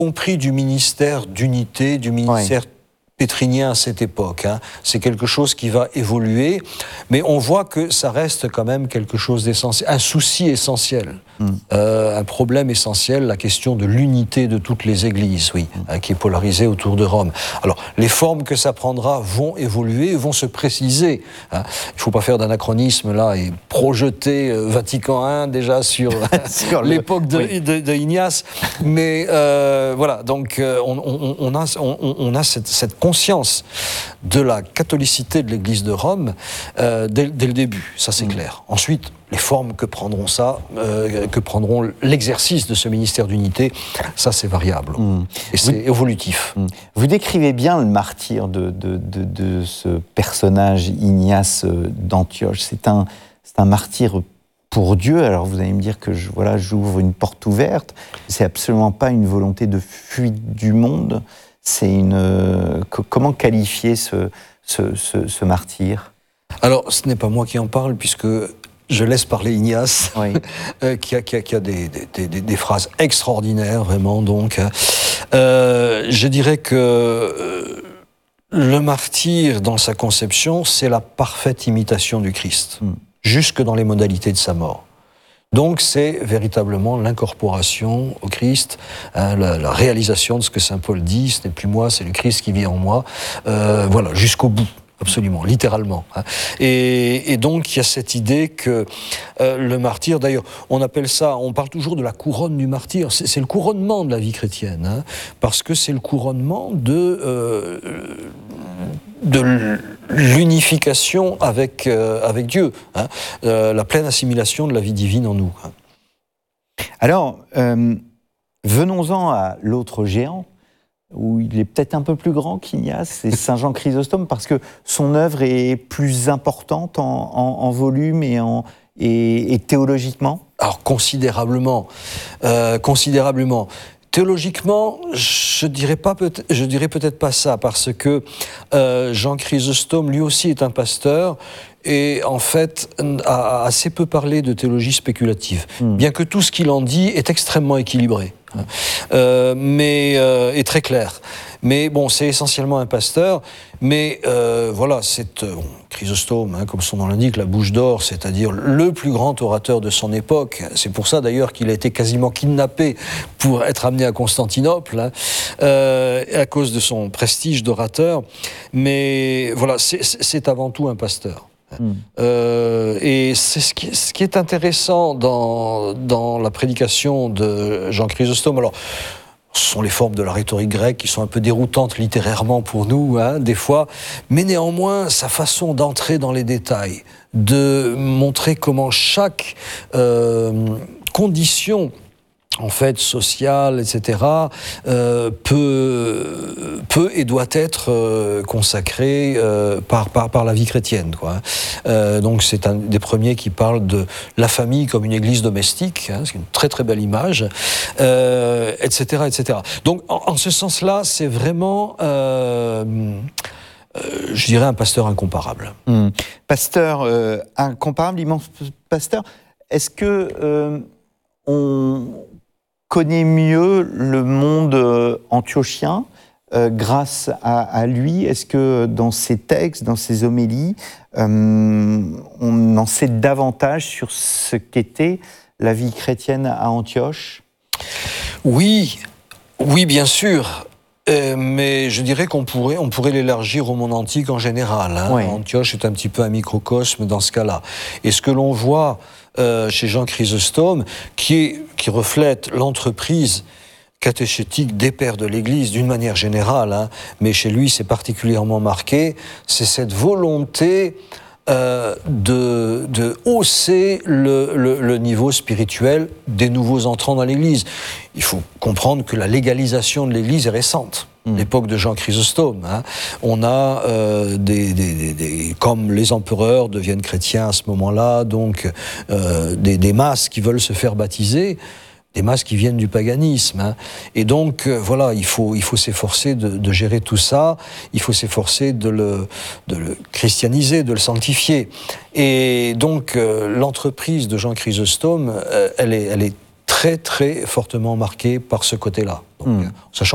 compris du ministère d'unité, du ministère pétrinien à cette époque. C'est quelque chose qui va évoluer, mais on voit que ça reste quand même quelque chose d'essentiel, un souci essentiel, un problème essentiel, la question de l'unité de toutes les églises, qui est polarisée autour de Rome. Alors, les formes que ça prendra vont évoluer, vont se préciser. Il ne faut pas faire d'anachronisme là et projeter Vatican I déjà sur l'époque de Ignace, mais voilà, donc on a cette conscience de la catholicité de l'Église de Rome dès le début, ça c'est clair. Ensuite, les formes que prendront que prendront l'exercice de ce ministère d'unité, ça c'est variable et c'est évolutif. Vous décrivez bien le martyre de ce personnage Ignace d'Antioche. C'est un martyr pour Dieu. Alors vous allez me dire que j'ouvre une porte ouverte. C'est absolument pas une volonté de fuite du monde. C'est comment qualifier ce martyr? Alors, ce n'est pas moi qui en parle, puisque je laisse parler Ignace, qui a des phrases extraordinaires, vraiment. Donc, je dirais que le martyr, dans sa conception, c'est la parfaite imitation du Christ, jusque dans les modalités de sa mort. Donc c'est véritablement l'incorporation au Christ, la réalisation de ce que saint Paul dit, ce n'est plus moi, c'est le Christ qui vit en moi, voilà, jusqu'au bout, absolument, littéralement. Et donc il y a cette idée que le martyr, d'ailleurs, on parle toujours de la couronne du martyr, c'est le couronnement de la vie chrétienne, parce que c'est le couronnement de l'unification avec Dieu, la pleine assimilation de la vie divine en nous. Alors, venons-en à l'autre géant, où il est peut-être un peu plus grand qu'Ignace, c'est saint Jean Chrysostome, parce que son œuvre est plus importante en volume et théologiquement. Alors, considérablement. Théologiquement, je dirais peut-être pas ça, parce que Jean Chrysostome, lui aussi, est un pasteur, et en fait, a assez peu parlé de théologie spéculative, bien que tout ce qu'il en dit est extrêmement équilibré, mais est très clair. Mais bon, c'est essentiellement un pasteur, mais voilà, c'est Chrysostome, comme son nom l'indique, la bouche d'or, c'est-à-dire le plus grand orateur de son époque. C'est pour ça d'ailleurs qu'il a été quasiment kidnappé pour être amené à Constantinople, à cause de son prestige d'orateur. Mais voilà, c'est avant tout un pasteur. Et c'est ce qui est intéressant dans la prédication de Jean Chrysostome. Alors, ce sont les formes de la rhétorique grecque qui sont un peu déroutantes littérairement pour nous, des fois, mais néanmoins, sa façon d'entrer dans les détails, de montrer comment chaque condition, en fait, sociale, etc., peut et doit être consacrée par la vie chrétienne, quoi. Donc c'est un des premiers qui parle de la famille comme une église domestique, c'est une très très belle image, etc., etc. Donc en ce sens-là, c'est vraiment, je dirais, un pasteur incomparable. Pasteur incomparable, immense pasteur. Est-ce que on connaît mieux le monde antiochien grâce à lui? Est-ce que dans ses textes, dans ses homélies, on en sait davantage sur ce qu'était la vie chrétienne à Antioche? Oui, bien sûr. Mais je dirais qu'on pourrait l'élargir au monde antique en général. Antioche est un petit peu un microcosme dans ce cas-là. Et ce que l'on voit chez Jean Chrysostome, qui reflète l'entreprise catéchétique des pères de l'Église d'une manière générale, mais chez lui c'est particulièrement marqué, c'est cette volonté de hausser le niveau spirituel des nouveaux entrants dans l'Église. Il faut comprendre que la légalisation de l'Église est récente. L'époque de Jean Chrysostome. On a comme les empereurs deviennent chrétiens à ce moment-là, donc des masses qui veulent se faire baptiser, des masses qui viennent du paganisme. Et donc, voilà, il faut s'efforcer de gérer tout ça, il faut s'efforcer de le christianiser, de le sanctifier. Et donc, l'entreprise de Jean Chrysostome, elle est très, très fortement marquée par ce côté-là. Donc, sachant